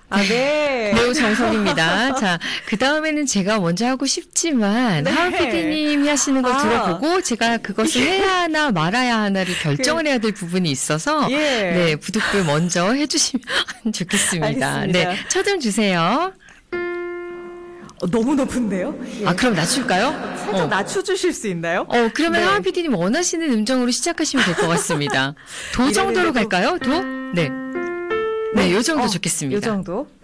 네. 매우 정성입니다. 자, 그 다음에는 제가 먼저 하고 싶지만, 네. 하은 PD님이 하시는 걸 들어보고, 제가 그것을 해야 하나 말아야 하나를 결정을 해야 될 부분이 있어서, 예. 네, 부득불 먼저 해주시면 좋겠습니다. 알겠습니다. 네, 첫음 주세요. 너무 높은데요? 아, 그럼 낮출까요? 살짝 낮춰주실 수 있나요? 그러면 네. 하은 PD님 원하시는 음정으로 시작하시면 될 것 같습니다. 도 정도로 갈까요? 도? 네. 네, 요 정도 좋겠습니다. 요 정도.